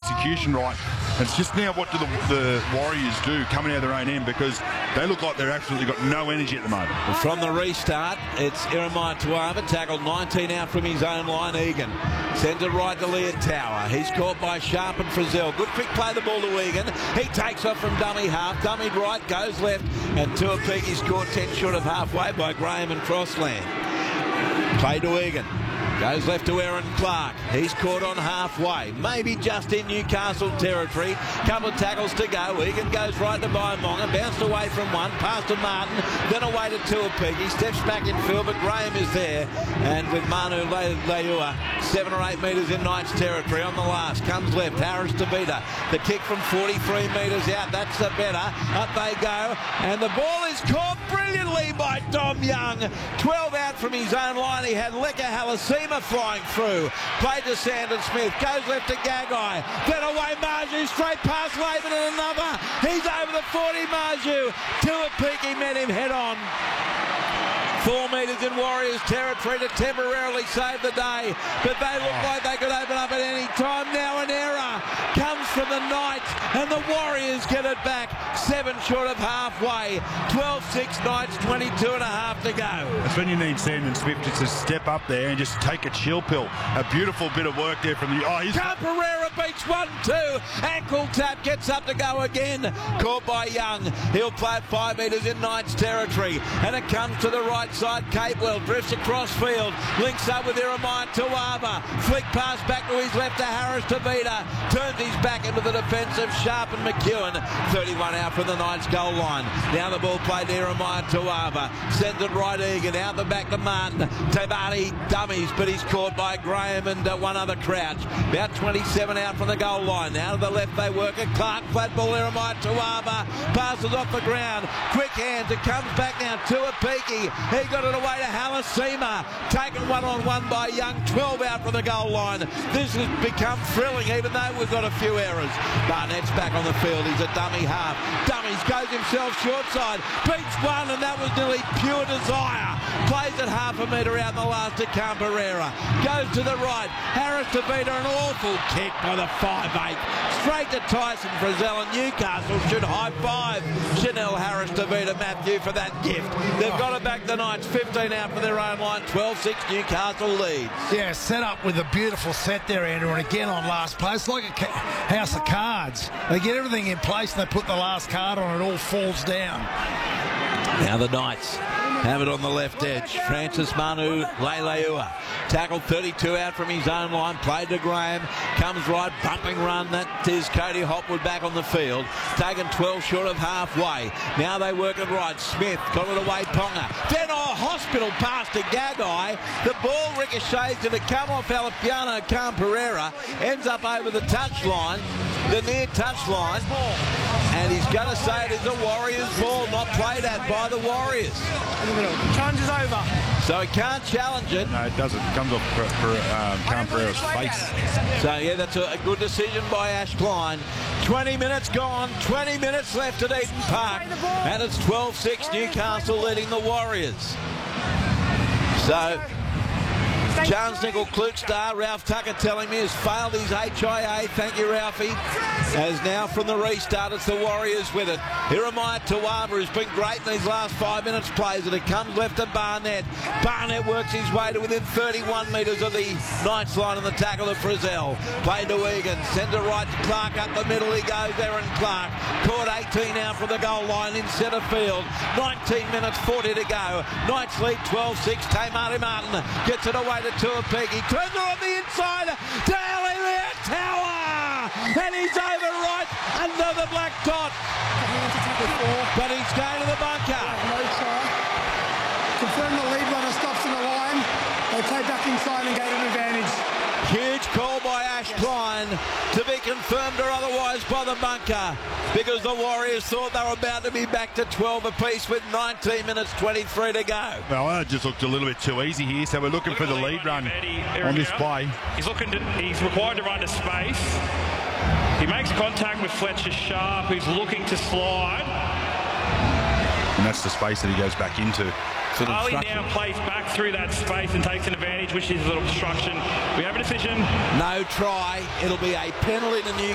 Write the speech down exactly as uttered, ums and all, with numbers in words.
execution right. And it's just now what do the, the Warriors do coming out of their own end, because they look like they're absolutely got no energy at the moment. From the restart, it's Iremai Tuava, tackled nineteen out from his own line. Egan sends it right to Leotawa. He's caught by Sharp and Frizzell. Good quick play the ball to Egan. He takes off from dummy half, dummied right, goes left, and Tuapegi's caught ten short of halfway by Graham and Crossland. Play to Egan. Goes left to Aaron Clark. He's caught on halfway, maybe just in Newcastle territory. Couple of tackles to go. Egan goes right to Baimonga, bounced away from one, past to Martin, then away to Tuapegi. Steps back in field, but Graham is there. And with Manu Leua, seven or eight metres in Knights territory on the last. Comes left, Harris to Vita. The kick from forty-three metres out, that's the better. Up they go, and the ball is caught brilliantly by Dom Young. twelve out from his own line. He had Leka Halasima flying through. Played to Sandon Smith. Goes left to Gagai. Then away Marju. Straight past Laban and another. He's over the forty, Marju. Tuapegi met him head on. Four metres in Warriors territory to temporarily save the day, but they look like they could open up at any time. Now an error comes from the Knights, and the Warriors get it back. Seven short of halfway. twelve six Knights, twenty-two and a half to go. That's when you need Sandon Smith just to step up there and just take a chill pill. A beautiful bit of work there from the... Oh, he's... Camperera beats one two. Ankle tap, gets up to go again. Caught by Young. He'll play at five metres in Knights territory, and it comes to the right side. Capewell drifts across field, links up with Iremai Tuava, flick pass back to his left to Harris to Vita, turns his back into the defensive Sharp and McEwen. thirty-one out from the Knights goal line. Now the ball played to Iremai Tuava, sends it right Egan, out the back to Martin. Tabani dummies, but he's caught by Graham and uh, one other Crouch. About twenty-seven out from the goal line. Now to the left they work it. Clark, flat ball, Iremai Tuava, passes off the ground, quick hands, it comes back now to Tuapegi. He got it away to Halasima, taken one-on-one by Young, twelve out from the goal line. This has become thrilling, even though we've got a few errors. Barnett's back on the field, he's a dummy half. Dummies, goes himself short side, beats one, and that was nearly pure desire. Plays it half a metre out in the last to Camperera. Goes to the right, Harris to Vita, an awful kick by the five eight. Straight to Tyson Frizzell, and Newcastle should high-five Chanel Harris to Vita Matthew for that gift. They've got it back the Knights, fifteen out for their own line, twelve six Newcastle leads. Yeah, set up with a beautiful set there, Andrew, and again on last play. It's like a house of cards. They get everything in place and they put the last card on, it all falls down. Now the Knights have it on the left edge. Francis Manu Leilua, tackled thirty-two out from his own line, played to Graham, comes right, bumping run, that is Cody Hopwood back on the field, taken twelve short of halfway. Now they work it right, Smith got it away, Ponga, then a hospital pass to Gagai, the ball ricochets and it come off Alapiano Camperera, ends up over the touchline, the near touchline, and he's going to say it is a Warriors ball, not played at by the Warriors. Challenge is over. So he can't challenge it. No, it doesn't. It comes off for, for um, Camperera's face. So yeah, that's a, a good decision by Ash Klein. twenty minutes gone, twenty minutes left at Eden Park, and it's twelve six Newcastle leading the Warriors. So Charles Nickel Klukstar, Ralph Tucker telling me, has failed his H I A. Thank you, Ralphie. As now from the restart, it's the Warriors with it. Iremai Tuava has been great in these last five minutes, plays it. It comes left to Barnett. Barnett works his way to within thirty-one metres of the Knights line on the tackle of Frizzell. Played to Egan, sends it right to Clark, up the middle he goes, Aaron Clark. Caught eighteen out from the goal line in centre field. nineteen minutes forty to go. Knights lead twelve six. Tamari Martin gets it away to Tuapegi. Turns it on the inside to Ali Leotawa. And he's over right under the black dot. But he's going to the bunker. Confirm the lead runner stops in the line. They play back inside and gain an advantage. Huge call by Ash Klein to be confirmed or otherwise by the bunker, because the Warriors thought they were about to be back to twelve apiece with nineteen minutes twenty-three to go. Well, that just looked a little bit too easy here, so we're looking for the lead run on this play. He's looking to, he's required to run to space. He makes contact with Fletcher Sharp, who's looking to slide. And that's the space that he goes back into. Ali now plays back through that space and takes an advantage, which is a little obstruction. We have a decision. No try. It'll be a penalty to Newcastle.